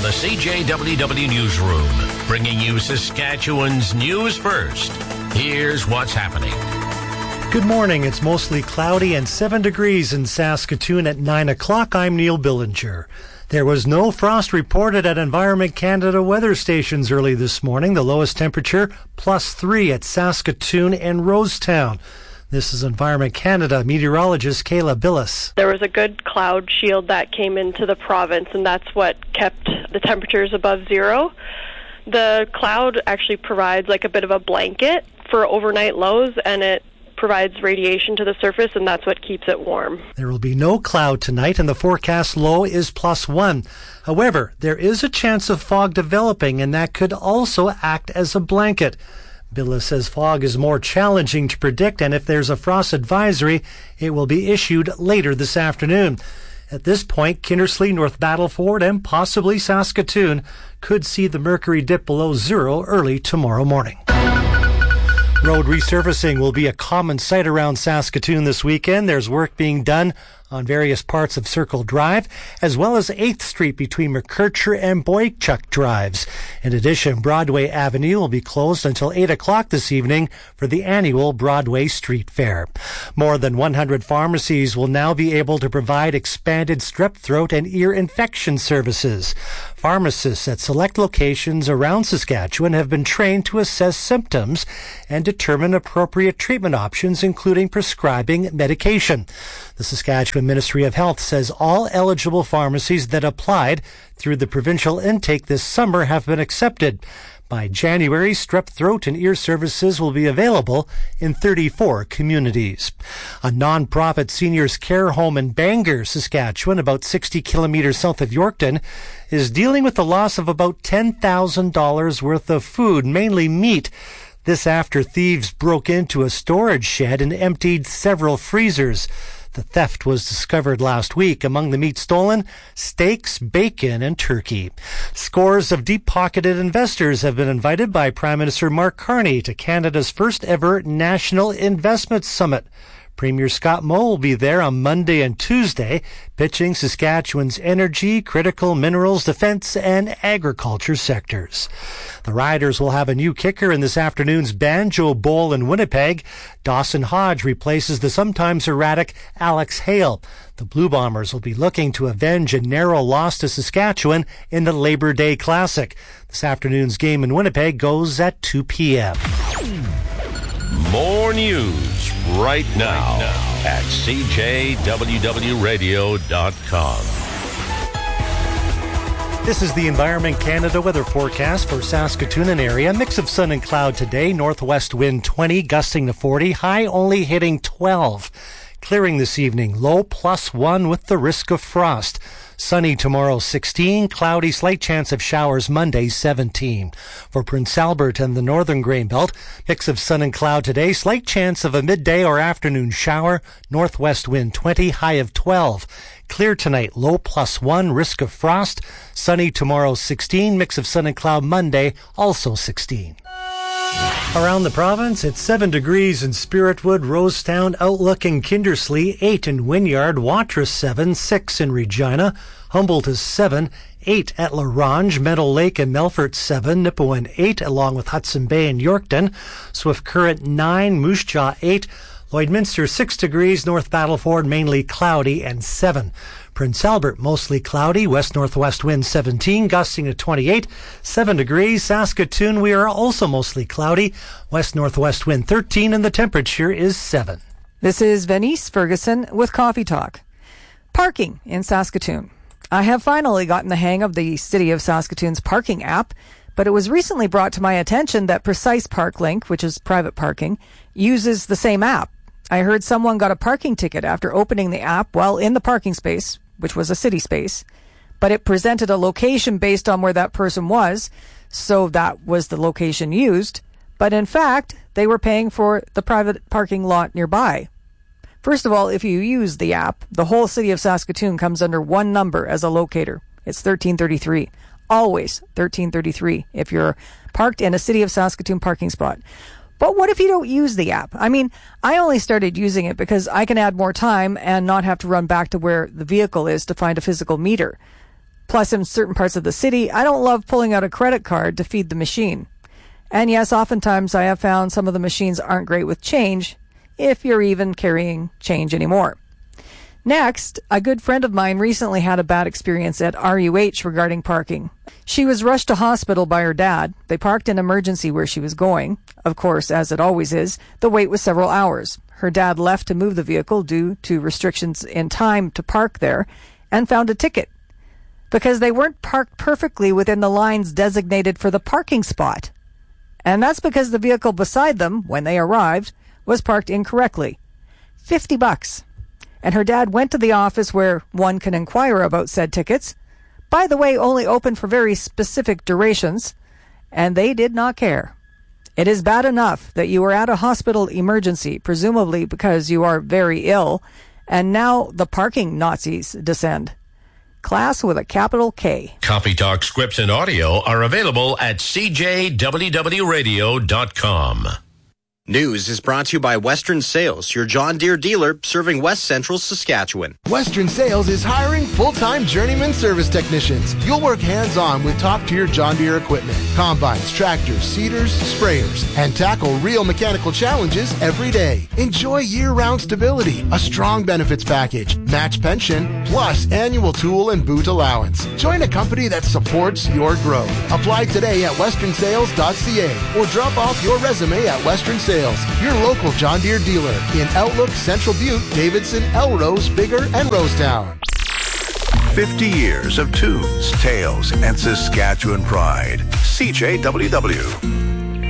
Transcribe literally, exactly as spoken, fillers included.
the C J W W Newsroom, bringing you Saskatchewan's news first. Here's what's happening. Good morning. It's mostly cloudy and seven degrees in Saskatoon at nine o'clock. I'm Neil Billinger. There was no frost reported at Environment Canada weather stations early this morning. The lowest temperature, plus three at Saskatoon and Rosetown. This is Environment Canada meteorologist Kayla Billis. There was a good cloud shield that came into the province, and that's what kept the temperatures above zero. The cloud actually provides like a bit of a blanket for overnight lows, and it provides radiation to the surface, and that's what keeps it warm. There will be no cloud tonight, and the forecast low is plus one. However, there is a chance of fog developing, and that could also act as a blanket. Billis says fog is more challenging to predict, and if there's a frost advisory, it will be issued later this afternoon. At this point, Kindersley, North Battleford, and possibly Saskatoon could see the mercury dip below zero early tomorrow morning. Road resurfacing will be a common sight around Saskatoon this weekend. There's work being done on various parts of Circle Drive, as well as eighth Street between McKercher and Boychuk Drives. In addition, Broadway Avenue will be closed until eight o'clock this evening for the annual Broadway Street Fair. More than one hundred pharmacies will now be able to provide expanded strep throat and ear infection services. Pharmacists at select locations around Saskatchewan have been trained to assess symptoms and determine appropriate treatment options, including prescribing medication. The Saskatchewan Ministry of Health says all eligible pharmacies that applied through the provincial intake this summer have been accepted. By January, strep throat and ear services will be available in thirty-four communities. A non-profit seniors care home in Bangor, Saskatchewan, about sixty kilometers south of Yorkton, is dealing with the loss of about ten thousand dollars worth of food, mainly meat. This after thieves broke into a storage shed and emptied several freezers. The theft was discovered last week. Among the meat stolen, steaks, bacon, and turkey. Scores of deep-pocketed investors have been invited by Prime Minister Mark Carney to Canada's first ever National Investment Summit. Premier Scott Moe will be there on Monday and Tuesday, pitching Saskatchewan's energy, critical minerals, defense, and agriculture sectors. The Riders will have a new kicker in this afternoon's Banjo Bowl in Winnipeg. Dawson Hodge replaces the sometimes erratic Alex Hale. The Blue Bombers will be looking to avenge a narrow loss to Saskatchewan in the Labor Day Classic. This afternoon's game in Winnipeg goes at two p.m. More news right now at C J W W radio dot com. This is the Environment Canada weather forecast for Saskatoon and area. Mix of sun and cloud today. Northwest wind twenty, gusting to forty. High only hitting twelve. Clearing this evening. Low plus one with the risk of frost. Sunny tomorrow, sixteen. Cloudy, slight chance of showers Monday, seventeen. For Prince Albert and the northern grain belt, mix of sun and cloud today. Slight chance of a midday or afternoon shower. Northwest wind twenty, high of twelve. Clear tonight, low plus one, risk of frost. Sunny tomorrow, sixteen. Mix of sun and cloud Monday, also sixteen. Around the province, it's seven degrees in Spiritwood, Rosetown, Outlook, and Kindersley, eight in Wynyard, Watrous seven, six in Regina, Humboldt is seven, eight at La Ronge, Meadow Lake and Melfort seven, Nipawin eight, along with Hudson Bay and Yorkton, Swift Current nine, Moose Jaw eight, Lloydminster six degrees, North Battleford mainly cloudy and seven. Prince Albert mostly cloudy, west-northwest wind seventeen, gusting to twenty-eight, seven degrees. Saskatoon, we are also mostly cloudy, west-northwest wind thirteen, and the temperature is seven. This is Venice Ferguson with Coffee Talk. Parking in Saskatoon. I have finally gotten the hang of the City of Saskatoon's parking app, but it was recently brought to my attention that Precise Park Link, which is private parking, uses the same app. I heard someone got a parking ticket after opening the app while in the parking space, which was a city space, but it presented a location based on where that person was, so that was the location used. But in fact, they were paying for the private parking lot nearby. First of all, if you use the app, the whole city of Saskatoon comes under one number as a locator. It's thirteen thirty-three. Always thirteen thirty-three if you're parked in a city of Saskatoon parking spot. But what if you don't use the app? I mean, I only started using it because I can add more time and not have to run back to where the vehicle is to find a physical meter. Plus, in certain parts of the city, I don't love pulling out a credit card to feed the machine. And yes, oftentimes I have found some of the machines aren't great with change, if you're even carrying change anymore. Next, a good friend of mine recently had a bad experience at R U H regarding parking. She was rushed to hospital by her dad. They parked in emergency where she was going. Of course, as it always is, the wait was several hours. Her dad left to move the vehicle due to restrictions in time to park there and found a ticket because they weren't parked perfectly within the lines designated for the parking spot. And that's because the vehicle beside them, when they arrived, was parked incorrectly. Fifty bucks. And her dad went to the office where one can inquire about said tickets. By the way, only open for very specific durations, and they did not care. It is bad enough that you are at a hospital emergency, presumably because you are very ill, and now the parking Nazis descend. Class with a capital K. Coffee Talk scripts and audio are available at c j w w radio dot com. News is brought to you by Western Sales, your John Deere dealer serving West Central Saskatchewan. Western Sales is hiring full-time journeyman service technicians. You'll work hands-on with top-tier John Deere equipment, combines, tractors, seeders, sprayers, and tackle real mechanical challenges every day. Enjoy year-round stability, a strong benefits package, match pension, plus annual tool and boot allowance. Join a company that supports your growth. Apply today at western sales dot c a or drop off your resume at Western Sales. Your local John Deere dealer in Outlook, Central Butte, Davidson, Elrose, Bigger, and Rosetown. fifty years of tunes, tales, and Saskatchewan pride. C J W W.